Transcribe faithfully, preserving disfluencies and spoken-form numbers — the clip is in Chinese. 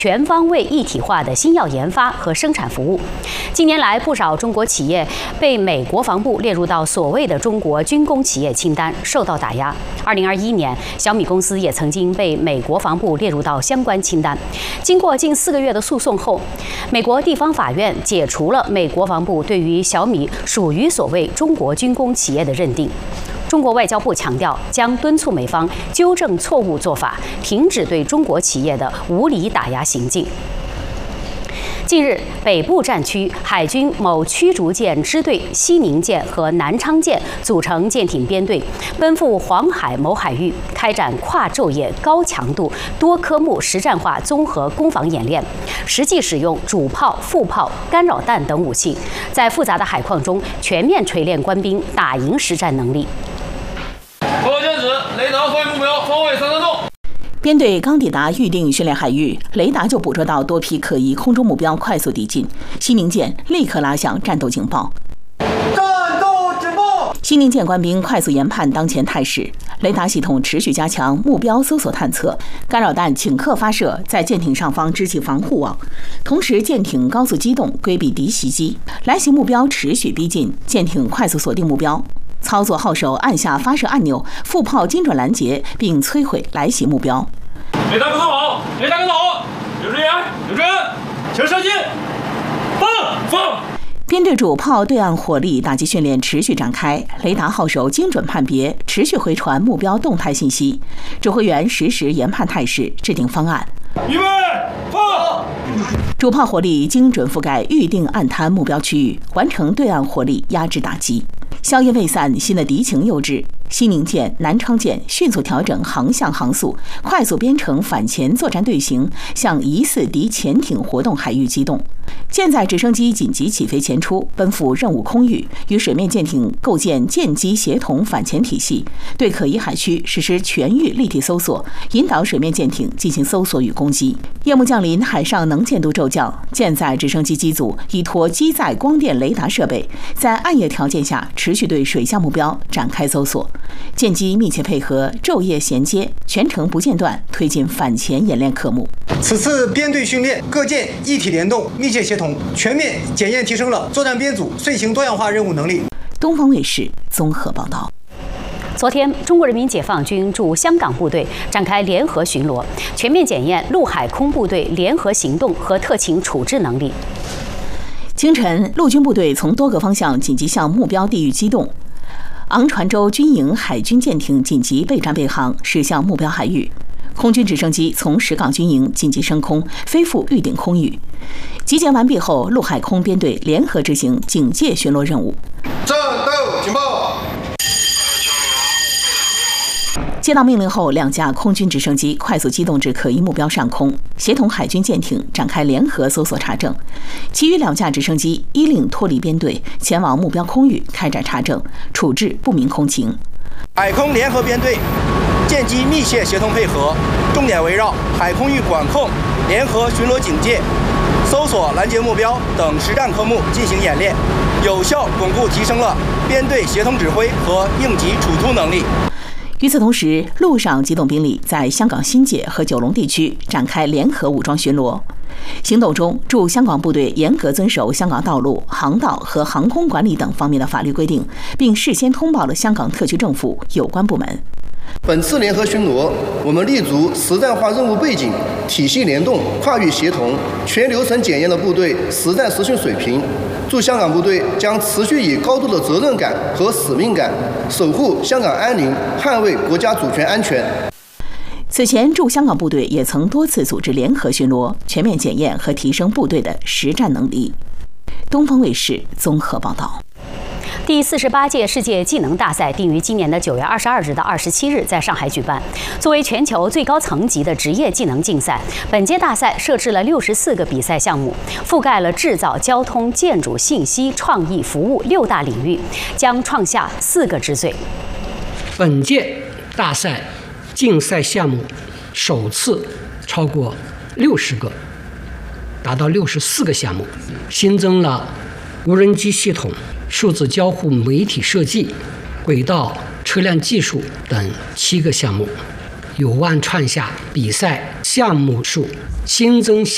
全方位一体化的新药研发和生产服务。近年来，不少中国企业被美国防部列入到所谓的中国军工企业清单，受到打压。二零二一年，小米公司也曾经被美国防部列入到相关清单。经过近四个月的诉讼后，美国地方法院解除了美国防部对于小米属于所谓中国军工企业的认定。中国外交部强调，将敦促美方纠正错误做法，停止对中国企业的无理打压行径。近日，北部战区海军某驱逐舰支队西宁舰和南昌舰组成舰艇编队，奔赴黄海某海域，开展跨昼夜、高强度、多科目实战化综合攻防演练，实际使用主炮、副炮、干扰弹等武器，在复杂的海况中全面锤炼官兵打赢实战能力。 报告监指，雷达发现目标，方位三三洞。 编队刚抵达预定训练海域，雷达就捕捉到多批可疑空中目标快速抵近，西宁舰立刻拉响战斗警报。 战斗警报！ 西宁舰官兵快速研判当前态势，雷达系统持续加强目标搜索探测，干扰弹顷刻发射，在舰艇上方织起防护网。同时，舰艇高速机动，规避敌袭击，来袭目标持续逼近，舰艇快速锁定目标。操作号手按下发射按钮，副炮精准拦截并摧毁来袭目标。 雷达跟踪好，雷达跟踪好，有支援，有支援，请射击，放放。 编队主炮对岸火力打击训练持续展开，雷达号手精准判别，持续回传目标动态信息，指挥员实时研判态势，制定方案。 预备，放。 主炮火力精准覆盖预定岸滩目标区域，完成对岸火力压制打击。硝烟未散，新的敌情又至。西宁舰、南昌舰迅速调整航向航速，快速编成反潜作战队形，向疑似敌潜艇活动海域机动。舰载直升机紧急起飞前出，奔赴任务空域，与水面舰艇构建舰机协同反潜体系，对可疑海区实施全域立体搜索，引导水面舰艇进行搜索与攻击。夜幕降临，海上能见度骤降，舰载直升机机组依托机载光电雷达设备，在暗夜条件下持续对水下目标展开搜索。舰机密切配合，昼夜衔接，全程不间断推进反潜演练科目。 此次编队训练，各舰一体联动、密切协同，全面检验提升了作战编组遂行多样化任务能力。 东方卫视综合报道。 昨天，中国人民解放军驻香港部队展开联合巡逻，全面检验陆海空部队联合行动和特情处置能力。 清晨，陆军部队从多个方向紧急向目标地域机动。昂船洲军营海军舰艇紧急备战备航，驶向目标海域。空军直升机从石岗军营紧急升空，飞赴预定空域。集结完毕后，陆海空编队联合执行警戒巡逻任务。 战斗警报！ 接到命令后，两架空军直升机快速机动至可疑目标上空，协同海军舰艇展开联合搜索查证。其余两架直升机依令脱离编队，前往目标空域开展查证，处置不明空情。 海空联合编队，舰机密切协同配合，重点围绕海空域管控、联合巡逻警戒、搜索拦截目标等实战科目进行演练，有效巩固提升了编队协同指挥和应急处突能力。 与此同时，陆上机动兵力在香港新界和九龙地区展开联合武装巡逻。行动中，驻香港部队严格遵守香港道路、航道和航空管理等方面的法律规定，并事先通报了香港特区政府有关部门。 本次联合巡逻，我们立足实战化任务背景，体系联动、跨域协同，全流程检验了部队实战实训水平。驻香港部队将持续以高度的责任感和使命感，守护香港安宁，捍卫国家主权安全。 此前，驻香港部队也曾多次组织联合巡逻，全面检验和提升部队的实战能力。东方卫视综合报道。 第四十八届世界技能大赛定于今年的九月二十二日到二十七日在上海举办。作为全球最高层级的职业技能竞赛，本届大赛设置了六十四个比赛项目，覆盖了制造、交通、建筑、信息、创意、服务六大领域，将创下四个之最。 本届大赛竞赛项目首次超过六十个，达到六十四个项目，新增了无人机系统、数字交互媒体设计、轨道车辆技术等七个项目，有望创下比赛项目数新增